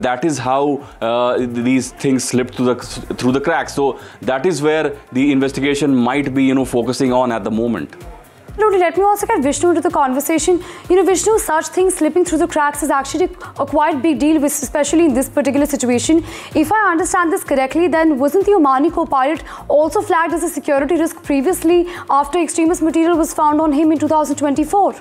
That is how these things slipped through the cracks. So that is where the investigation might be, focusing on at the moment. Let me also get Vishnu into the conversation. Vishnu, such things slipping through the cracks is actually a quite big deal, especially in this particular situation. If I understand this correctly, then wasn't the Omani co-pilot also flagged as a security risk previously after extremist material was found on him in 2024?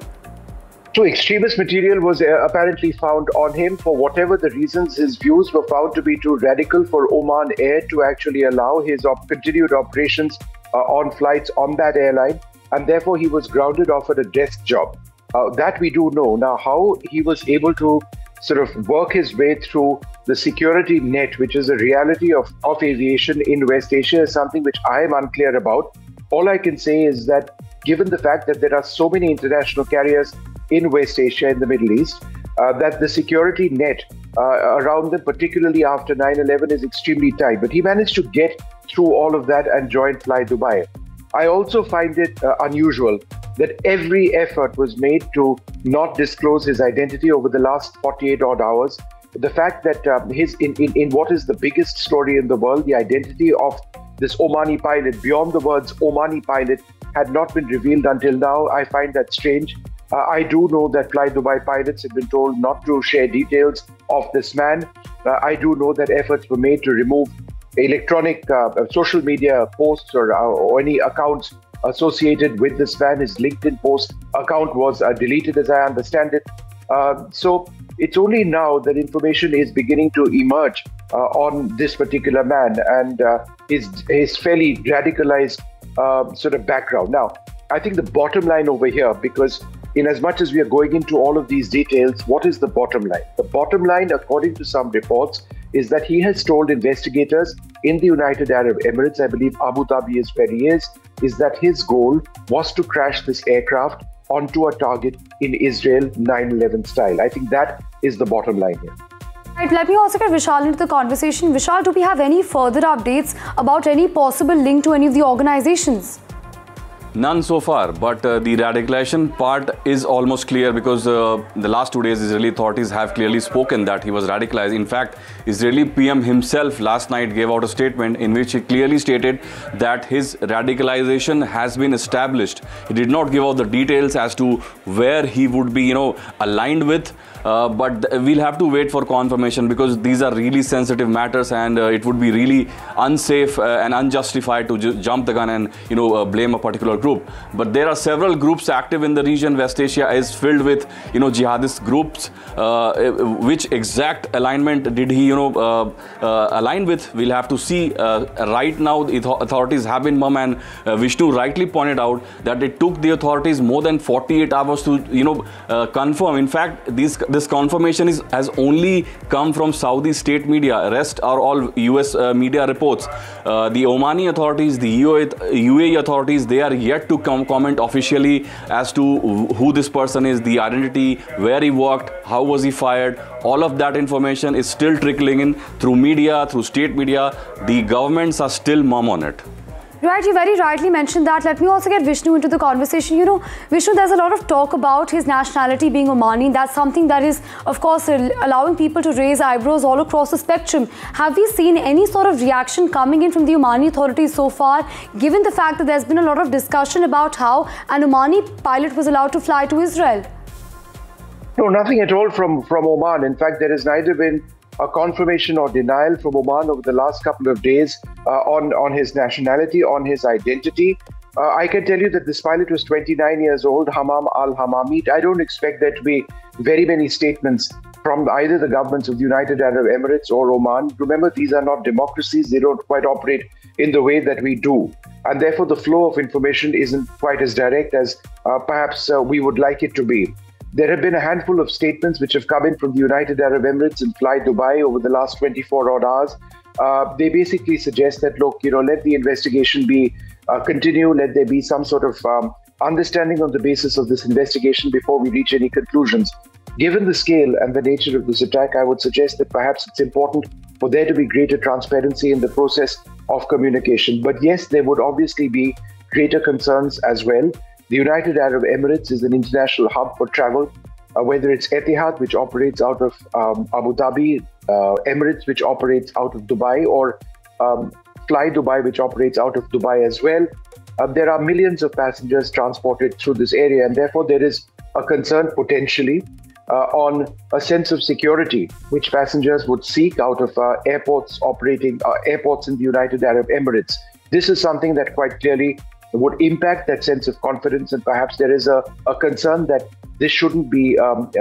So extremist material was apparently found on him. For whatever the reasons, his views were found to be too radical for Oman Air to actually allow his continued operations on flights on that airline. And therefore, he was grounded off at a desk job. That we do know. Now, how he was able to sort of work his way through the security net, which is a reality of aviation in West Asia, is something which I am unclear about. All I can say is that given the fact that there are so many international carriers in West Asia, in the Middle East, that the security net around them, particularly after 9/11, is extremely tight. But he managed to get through all of that and join Fly Dubai. I also find it unusual that every effort was made to not disclose his identity over the last 48 odd hours. The fact that in what is the biggest story in the world, the identity of this Omani pilot, beyond the words Omani pilot, had not been revealed until now, I find that strange. I do know that Fly Dubai pilots have been told not to share details of this man. I do know that efforts were made to remove electronic social media posts or any accounts associated with this man. His LinkedIn post account was deleted, as I understand it. So it's only now that information is beginning to emerge on this particular man and his fairly radicalized sort of background. Now, I think the bottom line over here, because in as much as we are going into all of these details, what is the bottom line? The bottom line, according to some reports, is that he has told investigators in the United Arab Emirates, I believe Abu Dhabi is where he is that his goal was to crash this aircraft onto a target in Israel 9/11 style. I think that is the bottom line here. Right, let me also get Vishal into the conversation. Vishal, do we have any further updates about any possible link to any of the organizations? None so far, but the radicalization part is almost clear because the last 2 days Israeli authorities have clearly spoken that he was radicalized. In fact, Israeli PM himself last night gave out a statement in which he clearly stated that his radicalization has been established. He did not give out the details as to where he would be, aligned with, but we'll have to wait for confirmation because these are really sensitive matters and it would be really unsafe and unjustified to jump the gun and, blame a particular group. But there are several groups active in the region. West Asia is filled with, jihadist groups. Which exact alignment did he, align with? We'll have to see. Right now, the authorities have been mum, and Vishnu rightly pointed out that it took the authorities more than 48 hours to, confirm. In fact, this confirmation has only come from Saudi state media. Rest are all US media reports. The Omani authorities, the UAE authorities, they are yet to comment officially as to who this person is, the identity, where he worked, how was he fired. All of that information is still trickling in through media, through state media. The governments are still mum on it. Right, you very rightly mentioned that. Let me also get Vishnu into the conversation. Vishnu, there's a lot of talk about his nationality being Omani. That's something that is, of course, allowing people to raise eyebrows all across the spectrum. Have we seen any sort of reaction coming in from the Omani authorities so far, given the fact that there's been a lot of discussion about how an Omani pilot was allowed to fly to Israel? No, nothing at all from Oman. In fact, there has neither been a confirmation or denial from Oman over the last couple of days on his nationality, on his identity. I can tell you that this pilot was 29 years old, Hammam Al-Hammami. I don't expect there to be very many statements from either the governments of the United Arab Emirates or Oman. Remember, these are not democracies. They don't quite operate in the way that we do. And therefore, the flow of information isn't quite as direct as perhaps we would like it to be. There have been a handful of statements which have come in from the United Arab Emirates and Fly Dubai over the last 24 odd hours. They basically suggest that, look, let the investigation be continue. Let there be some sort of understanding on the basis of this investigation before we reach any conclusions. Given the scale and the nature of this attack, I would suggest that perhaps it's important for there to be greater transparency in the process of communication. But yes, there would obviously be greater concerns as well. The United Arab Emirates is an international hub for travel, whether it's Etihad, which operates out of Abu Dhabi, Emirates, which operates out of Dubai, or Fly Dubai, which operates out of Dubai as well. There are millions of passengers transported through this area, and therefore there is a concern potentially on a sense of security which passengers would seek out of airports in the United Arab Emirates. This is something that quite clearly would impact that sense of confidence, and perhaps there is a concern that this shouldn't be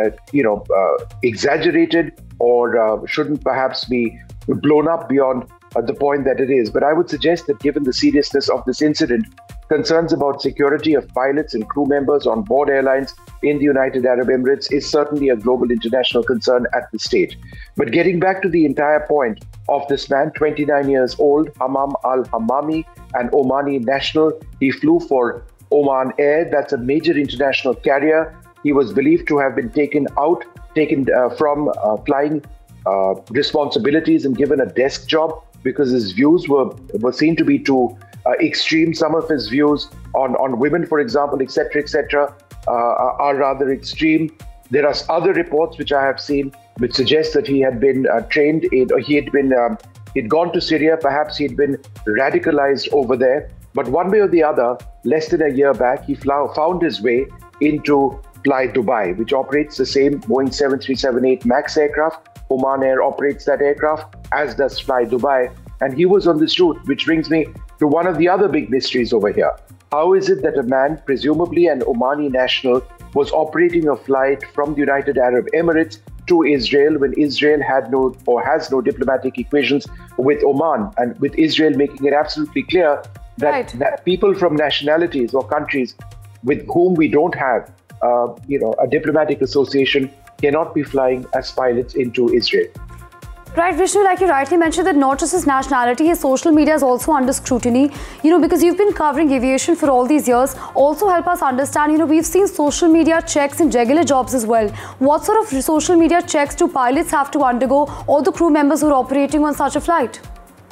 exaggerated, or shouldn't perhaps be blown up beyond the point that it is. But I would suggest that given the seriousness of this incident, concerns about security of pilots and crew members on board airlines in the United Arab Emirates is certainly a global international concern at this stage. But getting back to the entire point of this man, 29 years old, Hammam al-Hammami, an Omani national. He flew for Oman Air. That's a major international carrier. He was believed to have been taken from flying responsibilities and given a desk job because his views were seen to be too extreme. Some of his views on women, for example, etc., are rather extreme. There are other reports which I have seen which suggest that he had been trained in, or he'd gone to Syria. Perhaps he'd been radicalized over there. But one way or the other, less than a year back, he found his way into Fly Dubai, which operates the same Boeing 737-8 MAX aircraft. Oman Air operates that aircraft, as does Fly Dubai. And he was on this route, which brings me to one of the other big mysteries over here. How is it that a man, presumably an Omani national, was operating a flight from the United Arab Emirates to Israel when Israel had no or has no diplomatic equations with Oman, and with Israel making it absolutely clear that people from nationalities or countries with whom we don't have a diplomatic association cannot be flying as pilots into Israel. Right, Vishnu, like you rightly mentioned, that not just his nationality, his social media is also under scrutiny. Because you've been covering aviation for all these years. Also help us understand, we've seen social media checks in regular jobs as well. What sort of social media checks do pilots have to undergo, or the crew members who are operating on such a flight?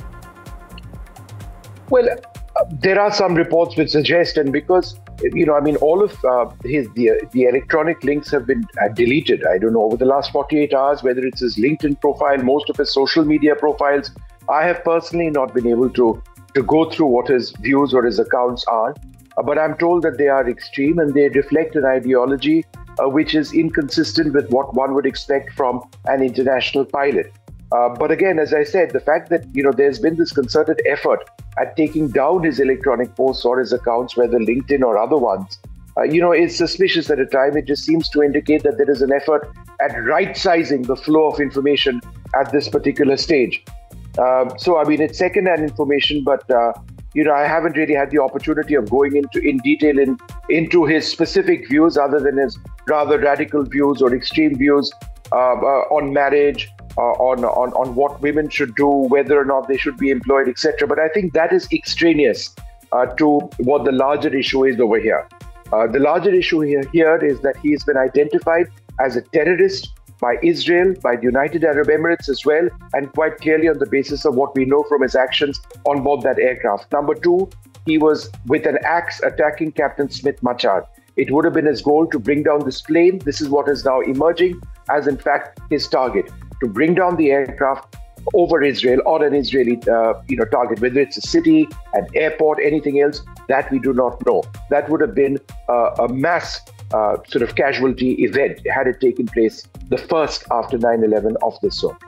Well, there are some reports which suggest, and because all of the electronic links have been deleted. I don't know, over the last 48 hours, whether it's his LinkedIn profile, most of his social media profiles. I have personally not been able to go through what his views or his accounts are, but I'm told that they are extreme and they reflect an ideology which is inconsistent with what one would expect from an international pilot. But again, as I said, the fact that there's been this concerted effort at taking down his electronic posts or his accounts, whether LinkedIn or other ones, is suspicious at a time. It just seems to indicate that there is an effort at right-sizing the flow of information at this particular stage. It's second-hand information, but I haven't really had the opportunity of going in detail into his specific views, other than his rather radical views or extreme views on marriage, on what women should do, whether or not they should be employed, etc. But I think that is extraneous to what the larger issue is over here. The larger issue here is that he has been identified as a terrorist by Israel, by the United Arab Emirates as well, and quite clearly on the basis of what we know from his actions on board that aircraft. Number two, he was with an axe attacking Captain Smith Machar. It would have been his goal to bring down this plane. This is what is now emerging as, in fact, his target, to bring down the aircraft over Israel or an Israeli target, whether it's a city, an airport, anything else, that we do not know. That would have been a mass sort of casualty event had it taken place, the first after 9/11 of this sort.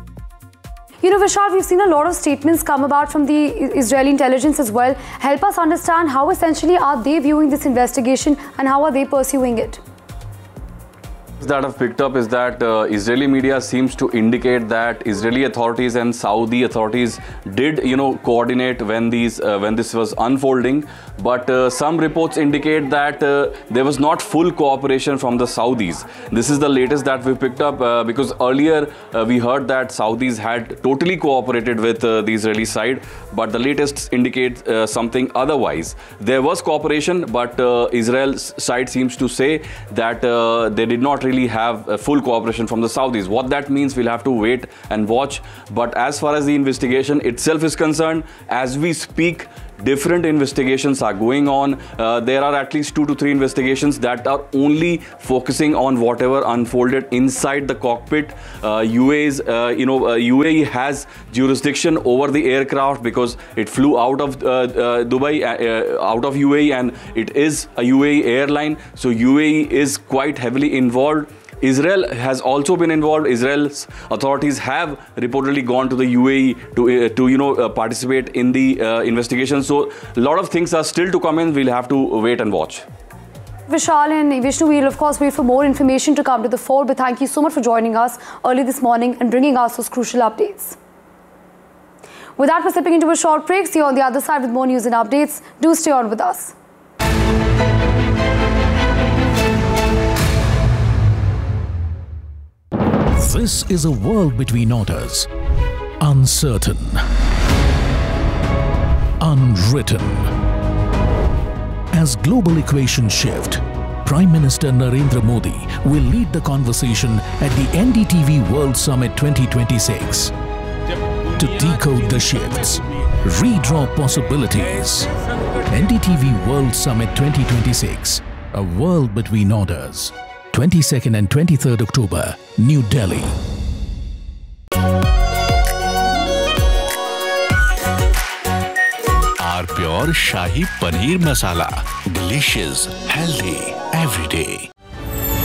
Vishal, we've seen a lot of statements come about from the Israeli intelligence as well. Help us understand how essentially are they viewing this investigation and how are they pursuing it? That I've picked up is that Israeli media seems to indicate that Israeli authorities and Saudi authorities did, coordinate when this was unfolding. But some reports indicate that there was not full cooperation from the Saudis. This is the latest that we picked up because earlier we heard that Saudis had totally cooperated with the Israeli side, but the latest indicates something otherwise. There was cooperation, but Israel's side seems to say that they did not really have full cooperation from the Saudis. What that means, we'll have to wait and watch. But as far as the investigation itself is concerned, as we speak, different investigations are going on. There are at least 2 to 3 investigations that are only focusing on whatever unfolded inside the cockpit. UAE has jurisdiction over the aircraft because it flew out of Dubai, out of UAE, and it is a UAE airline. So UAE is quite heavily involved. Israel has also been involved. Israel's authorities have reportedly gone to the UAE to participate in the investigation. So a lot of things are still to come in. We'll have to wait and watch. Vishal and Vishnu, we'll of course wait for more information to come to the fore, but thank you so much for joining us early this morning and bringing us those crucial updates. With that, we're slipping into a short break. See you on the other side with more news and updates. Do stay on with us. This is a world between orders, uncertain, unwritten. As global equations shift, Prime Minister Narendra Modi will lead the conversation at the NDTV World Summit 2026 to decode the shifts, redraw possibilities. NDTV World Summit 2026, a world between orders. 22nd and 23rd October, New Delhi. Our pure Shahi Paneer Masala. Delicious, healthy, every day.